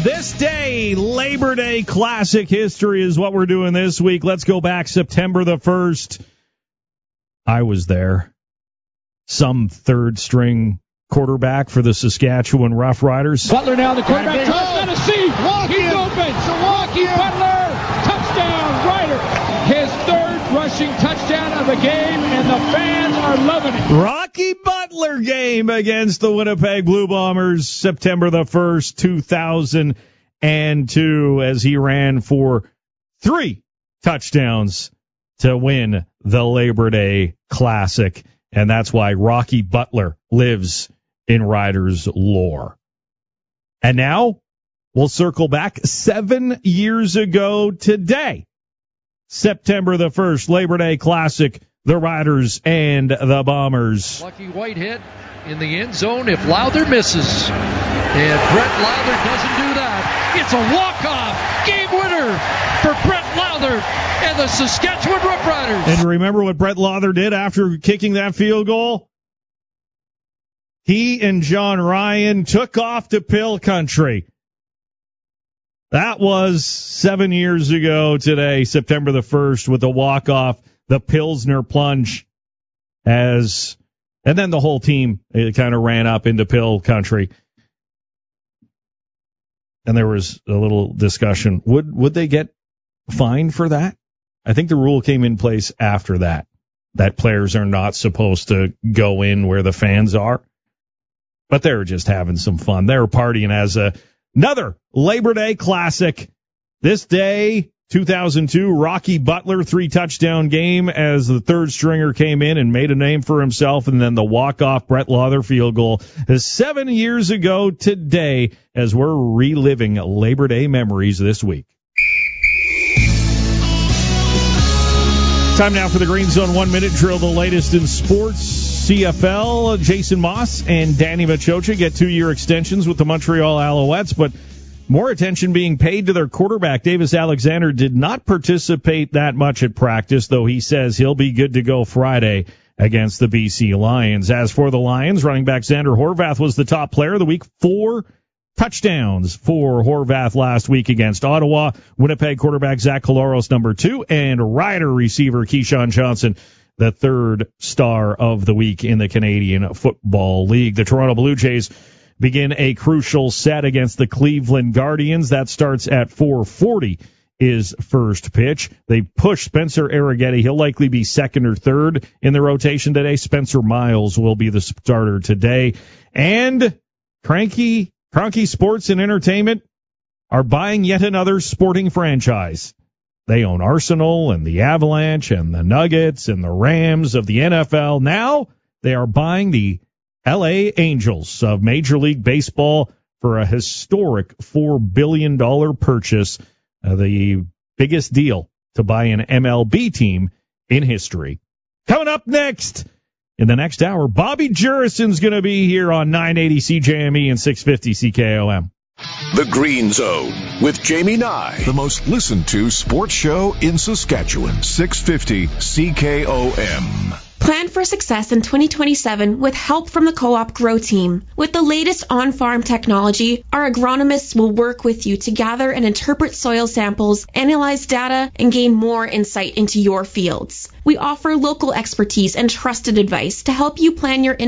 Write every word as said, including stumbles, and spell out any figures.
This day, Labor Day Classic history is what we're doing this week. Let's go back September the first. I was there. Some third-string quarterback for the Saskatchewan Roughriders. Butler now, the quarterback. Trying to see. He's open. Milwaukee Butler. Touchdown, Ryder. His third rushing touchdown of the game, and the fans are loving it. Rocky Butler game against the Winnipeg Blue Bombers, September the first, two thousand two, as he ran for three touchdowns to win the Labor Day Classic. And that's why Rocky Butler lives in Riders lore. And now we'll circle back seven years ago today, September the first, Labor Day Classic, the Riders and the Bombers. Lucky White hit in the end zone if Lowther misses. And Brett Lowther doesn't do that. It's a walk-off game winner for Brett Lowther and the Saskatchewan Roughriders. And remember what Brett Lowther did after kicking that field goal? He and John Ryan took off to Pill Country. That was seven years ago today, September the first, with the walk-off, the Pilsner Plunge. As, and then the whole team kind of ran up into Pill Country. And there was a little discussion. Would would they get fined for that? I think the rule came in place after that, that players are not supposed to go in where the fans are. But they were just having some fun. They were partying as a, another Labor Day Classic. This day, two thousand two, Rocky Butler, three-touchdown game as the third stringer came in and made a name for himself, and then the walk-off Brett Lowther field goal. Seven years ago today, as we're reliving Labor Day memories this week. Time now for the Green Zone one-minute drill, the latest in sports. C F L, Jason Moss and Danny Machocha get two-year extensions with the Montreal Alouettes, but more attention being paid to their quarterback. Davis Alexander did not participate that much at practice, though he says he'll be good to go Friday against the B C Lions. As for the Lions, running back Xander Horvath was the top player of the week. Four touchdowns for Horvath last week against Ottawa. Winnipeg quarterback Zach Collaros, number two, and Rider receiver Keyshawn Johnson, the third star of the week in the Canadian Football League. The Toronto Blue Jays begin a crucial set against the Cleveland Guardians. That starts at four forty is first pitch. They push Spencer Arrighetti. He'll likely be second or third in the rotation today. Spencer Miles will be the starter today. And Cranky, Cranky Sports and Entertainment are buying yet another sporting franchise. They own Arsenal and the Avalanche and the Nuggets and the Rams of the N F L. Now they are buying the L A Angels of Major League Baseball for a historic four billion dollars purchase, uh, the biggest deal to buy an M L B team in history. Coming up next, in the next hour, Bobby Jurison's going to be here on nine eighty C J M E and six fifty C K O M. The Green Zone with Jamie Nye, the most listened to sports show in Saskatchewan, six fifty C K O M. Plan for success in twenty twenty-seven with help from the Co-op Grow Team. With the latest on-farm technology, our agronomists will work with you to gather and interpret soil samples, analyze data, and gain more insight into your fields. We offer local expertise and trusted advice to help you plan your